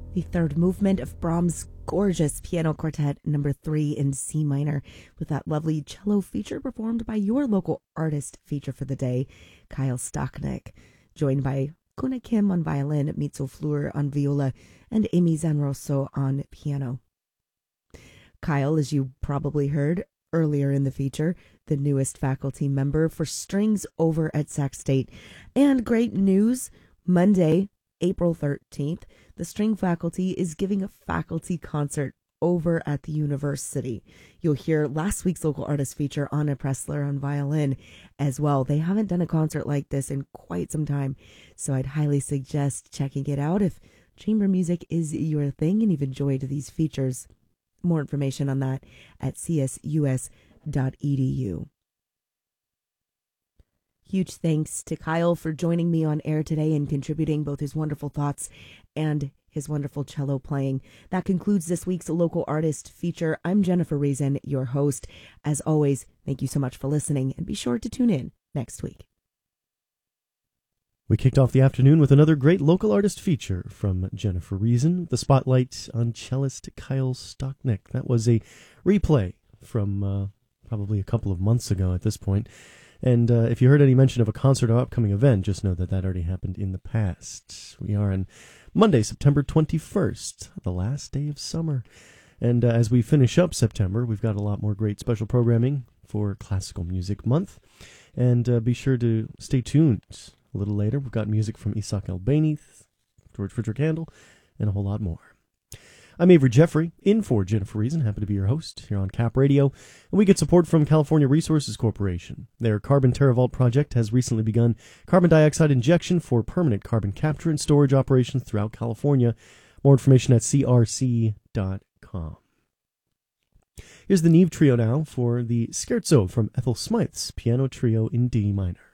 The third movement of Brahms' gorgeous piano quartet number 3 in C minor, with that lovely cello feature performed by your local artist feature for the day, Kyle Stocknick, joined by Kuna Kim on violin, Mitzel Fleur on viola, and Amy Zanrosso on piano. Kyle, as you probably heard earlier in the feature, the newest faculty member for strings over at Sac State. And great news, Monday, April 13th, the string faculty is giving a faculty concert over at the university. You'll hear last week's local artist feature, Anna Pressler, on violin as well. They haven't done a concert like this in quite some time, so I'd highly suggest checking it out if chamber music is your thing and you've enjoyed these features. More information on that at csus.edu. Huge thanks to Kyle for joining me on air today and contributing both his wonderful thoughts and his wonderful cello playing. That concludes this week's local artist feature. I'm Jennifer Reason, your host. As always, thank you so much for listening, and be sure to tune in next week. We kicked off the afternoon with another great local artist feature from Jennifer Reason, the spotlight on cellist Kyle Stocknick. That was a replay from probably a couple of months ago at this point. And if you heard any mention of a concert or upcoming event, just know that that already happened in the past. We are on Monday, September 21st, the last day of summer. And as we finish up September, we've got a lot more great special programming for Classical Music Month. And be sure to stay tuned. A little later, we've got music from Isaac Albani, George Frederick Handel, and a whole lot more. I'm Avery Jeffrey, in for Jennifer Reason, happy to be your host here on Cap Radio, and we get support from California Resources Corporation. Their Carbon TerraVault project has recently begun carbon dioxide injection for permanent carbon capture and storage operations throughout California. More information at crc.com. Here's the Neve Trio now for the Scherzo from Ethel Smythe's Piano Trio in D minor.